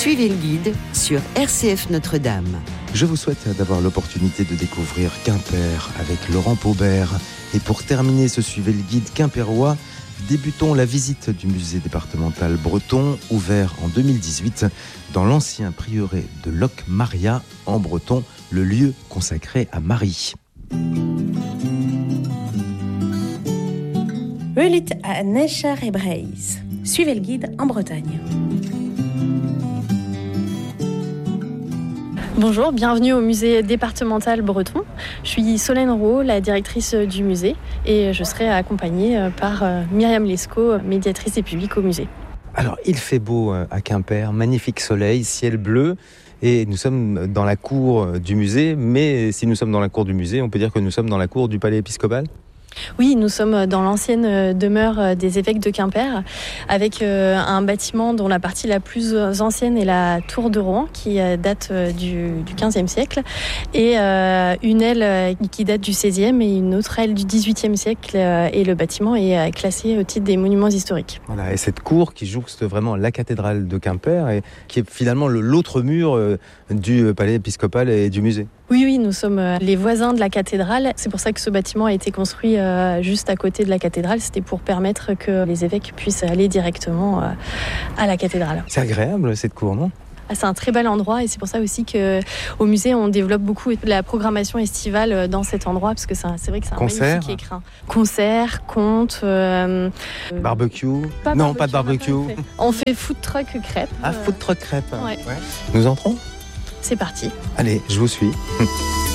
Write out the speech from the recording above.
Suivez le guide sur RCF Notre-Dame. Je vous souhaite d'avoir l'opportunité de découvrir Quimper avec Laurent Paubert. Et pour terminer ce Suivez le guide quimpérois, débutons la visite du musée départemental breton, ouvert en 2018 dans l'ancien prieuré de Locmaria en breton, le lieu consacré à Marie. Ulit à Nechar et Breise. Suivez le guide en Bretagne. Bonjour, bienvenue au musée départemental breton. Je suis Solène Rowe, la directrice du musée, et je serai accompagnée par Myriam Lescaut, médiatrice des publics au musée. Alors, il fait beau à Quimper, magnifique soleil, ciel bleu, et nous sommes dans la cour du musée, mais si nous sommes dans la cour du musée, on peut dire que nous sommes dans la cour du palais épiscopal ? Oui, nous sommes dans l'ancienne demeure des évêques de Quimper, avec un bâtiment dont la partie la plus ancienne est la tour de Rouen, qui date du XVe siècle, et une aile qui date du XVIe et une autre aile du XVIIIe siècle, et le bâtiment est classé au titre des monuments historiques. Voilà, et cette cour qui jouxte vraiment la cathédrale de Quimper, et qui est finalement l'autre mur du palais épiscopal et du musée. Oui, nous sommes les voisins de la cathédrale. C'est pour ça que ce bâtiment a été construit juste à côté de la cathédrale. C'était pour permettre que les évêques puissent aller directement à la cathédrale. C'est agréable cette cour, non ? C'est un très bel endroit et c'est pour ça aussi qu'au musée, on développe beaucoup la programmation estivale dans cet endroit parce que c'est vrai que c'est un magnifique écrin. Concerts, contes... barbecue ? Pas de barbecue. On fait food truck crêpes. Ah, food truck crêpes. Ouais. Nous entrons ? C'est parti. Allez, je vous suis.